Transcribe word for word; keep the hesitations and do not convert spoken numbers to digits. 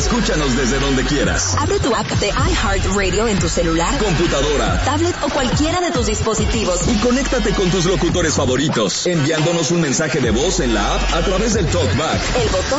escúchanos desde donde quieras. Abre tu app de iHeartRadio en tu celular, computadora, tablet o cualquiera de tus dispositivos. Y conéctate con tus locutores favoritos, enviándonos un mensaje de voz en la app a través del TalkBack. El botón